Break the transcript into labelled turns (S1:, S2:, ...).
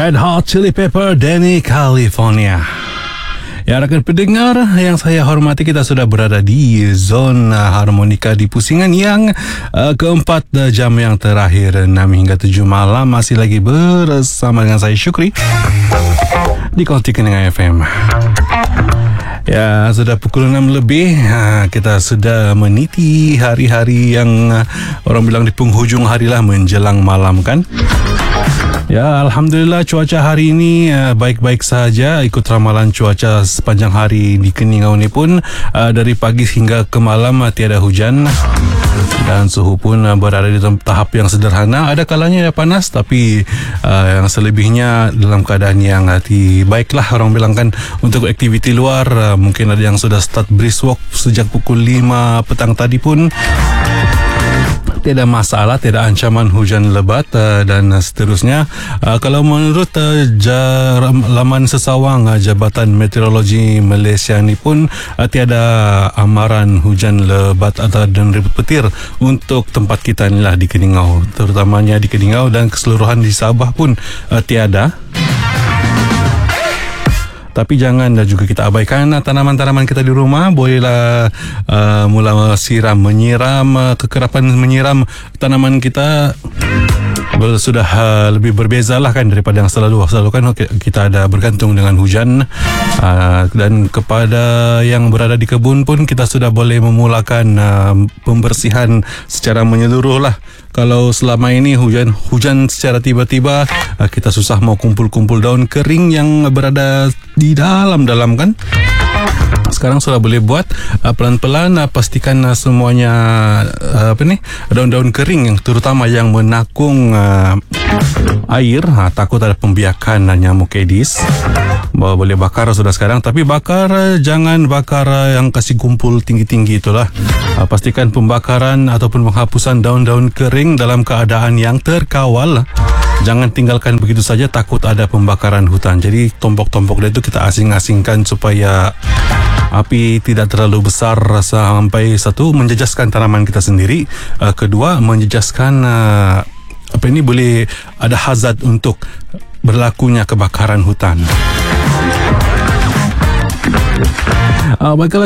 S1: Red Hot Chili Pepper, Danny California. Ya, rakan pendengar yang saya hormati, kita sudah berada di zona harmonika di pusingan yang keempat jam yang terakhir 6 hingga 7 malam. Masih lagi bersama dengan saya Syukri di Konti Kenanga FM. Ya, sudah pukul 6 lebih. Kita sudah meniti hari-hari yang orang bilang di penghujung hari lah, menjelang malam kan. Ya, Alhamdulillah cuaca hari ini baik-baik saja. Ikut ramalan cuaca sepanjang hari di Keningau ni pun dari pagi hingga ke malam tiada hujan. Dan suhu pun berada di tahap yang sederhana. Ada kalanya ya panas, tapi yang selebihnya dalam keadaan yang baiklah orang bilang kan. Untuk aktiviti luar, mungkin ada yang sudah start brisk walk sejak pukul 5 petang tadi pun. Tiada masalah, tiada ancaman hujan lebat dan seterusnya. Kalau menurut laman sesawang Jabatan Meteorologi Malaysia ni pun tiada amaran hujan lebat atau dan ribut petir untuk tempat kita ni lah di Keningau, terutamanya di Keningau dan keseluruhan di Sabah pun tiada. Tapi jangan juga kita abaikan tanaman-tanaman kita di rumah. Bolehlah mula menyiram, kekerapan menyiram tanaman kita sudah lebih berbeza lah kan daripada yang selalu kan kita ada bergantung dengan hujan. Dan kepada yang berada di kebun pun kita sudah boleh memulakan pembersihan secara menyeluruh lah. Kalau selama ini hujan secara tiba-tiba, kita susah mau kumpul-kumpul daun kering yang berada di dalam kan. Sekarang sudah boleh buat pelan-pelan. Pastikan semuanya daun-daun kering yang terutama yang menakung air, takut ada pembiakan nyamuk Aedes. Boleh bakar sudah sekarang, tapi jangan bakar yang kasih kumpul tinggi-tinggi itulah. Pastikan pembakaran ataupun penghapusan daun-daun kering dalam keadaan yang terkawal. Jangan tinggalkan begitu saja, takut ada pembakaran hutan. Jadi tombok-tombok itu kita asing-asingkan supaya api tidak terlalu besar sampai satu menjejaskan tanaman kita sendiri, kedua menjejaskan boleh ada hazard untuk berlakunya kebakaran hutan. Baiklah